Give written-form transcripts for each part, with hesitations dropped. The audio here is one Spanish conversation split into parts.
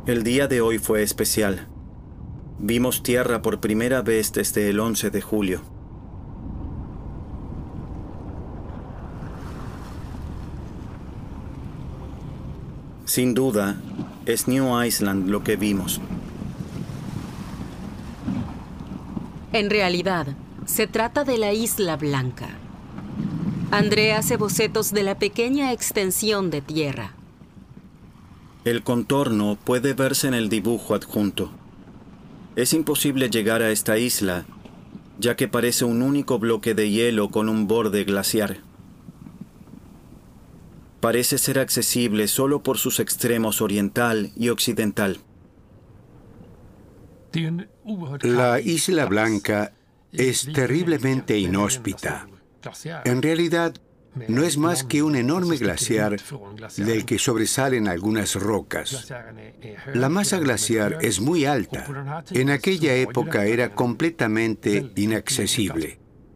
El día de hoy fue especial. Vimos tierra por primera vez desde el 11 de julio. Sin duda, es New Iceland lo que vimos. En realidad, se trata de la Isla Blanca. André hace bocetos de la pequeña extensión de tierra. El contorno puede verse en el dibujo adjunto. Es imposible llegar a esta isla, ya que parece un único bloque de hielo con un borde glaciar. Parece ser accesible solo por sus extremos oriental y occidental. La Isla Blanca es terriblemente inhóspita. En realidad, no es más que un enorme glaciar del que sobresalen algunas rocas. La masa glaciar es muy alta. En aquella época era completamente inaccesible.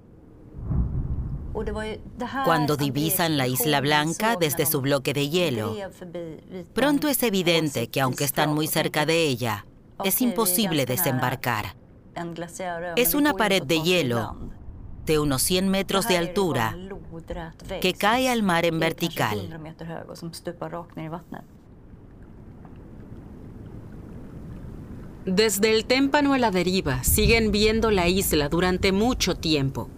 Cuando divisan la Isla Blanca desde su bloque de hielo, pronto es evidente que aunque están muy cerca de ella, es imposible desembarcar. Es una pared de hielo de unos 100 metros de altura que cae al mar en vertical. Desde el témpano a la deriva, siguen viendo la isla durante mucho tiempo.